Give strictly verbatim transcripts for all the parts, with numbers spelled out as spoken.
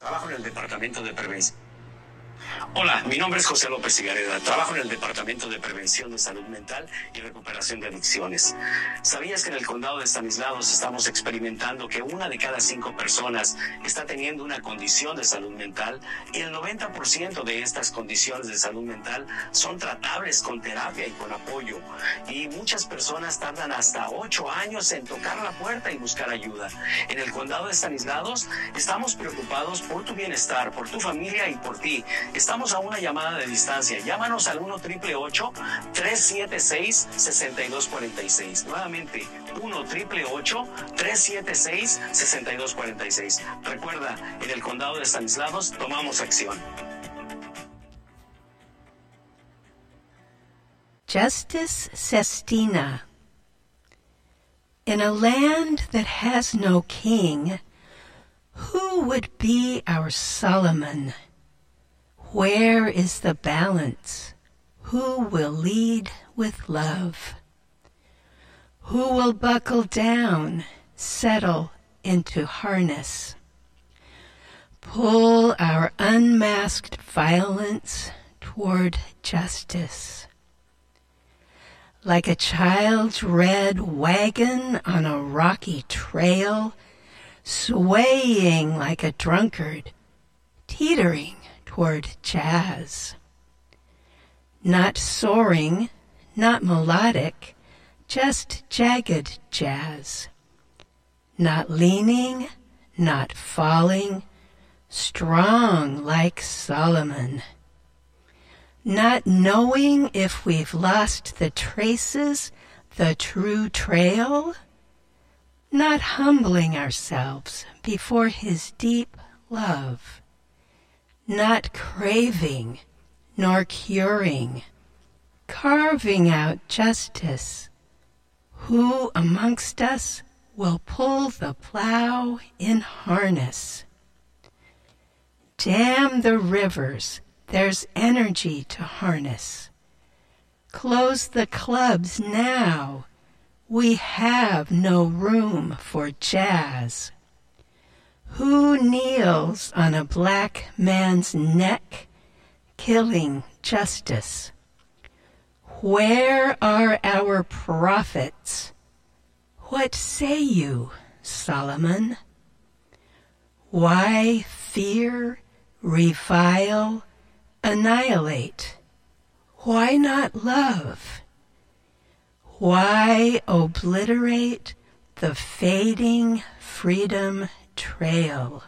Trabajo en el Departamento de Prevención. Hola, mi nombre es José López Higareda. Trabajo en el Departamento de Prevención de Salud Mental y Recuperación de Adicciones. ¿Sabías que en el condado de Stanislaus estamos experimentando que una de cada cinco personas está teniendo una condición de salud mental y el noventa por ciento de estas condiciones de salud mental son tratables con terapia y con apoyo? Y muchas personas tardan hasta ocho años en tocar la puerta y buscar ayuda. En el condado de Stanislaus estamos preocupados por tu bienestar, por tu familia y por ti. Estamos a una llamada de distancia. Llámanos al uno triple ocho, tres siete seis, seis dos cuatro seis. Nuevamente, uno triple ocho, tres siete seis, seis dos cuatro seis. Recuerda, en el condado de Stanislaus tomamos acción. Justice Sestina. In a land that has no king, who would be our Solomon? Where is the balance? Who will lead with love? Who will buckle down, settle into harness? Pull our unmasked violence toward justice. Like a child's red wagon on a rocky trail, swaying like a drunkard, teetering toward jazz. Not soaring, not melodic, just jagged jazz. Not leaning, not falling, strong like Solomon. Not knowing if we've lost the traces, the true trail. Not humbling ourselves before his deep love. Not craving, nor curing, carving out justice. Who amongst us will pull the plow in harness? Dam the rivers, there's energy to harness. Close the clubs now, we have no room for jazz. Who kneels on a black man's neck, killing justice? Where are our prophets? What say you, Solomon? Why fear, revile, annihilate? Why not love? Why obliterate the fading freedom trail?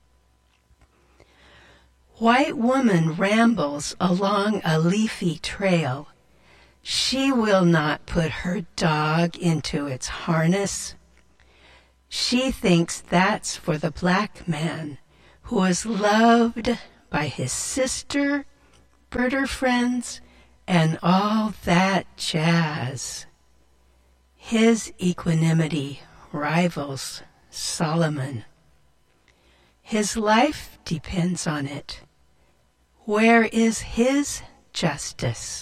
White woman rambles along a leafy trail. She will not put her dog into its harness. She thinks that's for the black man who is loved by his sister, birder friends, and all that jazz. His equanimity rivals Solomon. His life depends on it. Where is his justice?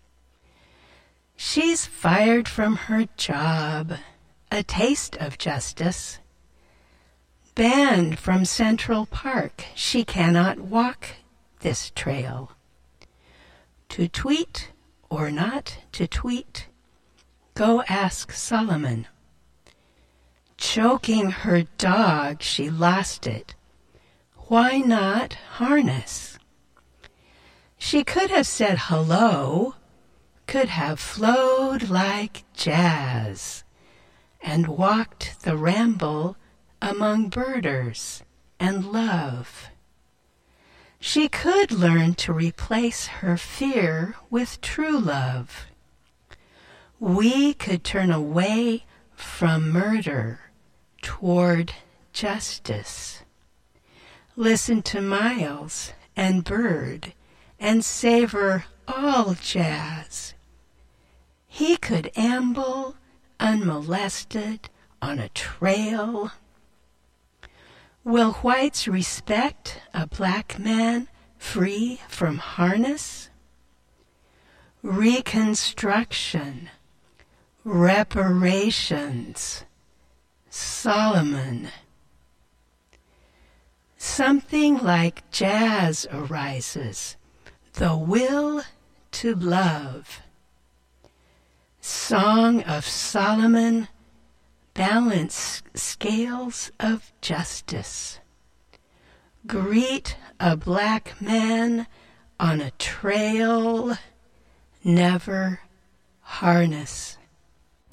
She's fired from her job, a taste of justice. Banned from Central Park, she cannot walk this trail. To tweet or not to tweet, go ask Solomon. Choking her dog, she lost it. Why not harness? She could have said hello, could have flowed like jazz, and walked the ramble among birders and love. She could learn to replace her fear with true love. We could turn away from murder toward justice. Listen to Miles and Bird and savor all jazz. He could amble unmolested on a trail. Will whites respect a black man free from harness? Reconstruction, reparations, Solomon. something like jazz arises, the will to love. Song of Solomon, balance scales of justice. Greet a black man on a trail, never harness.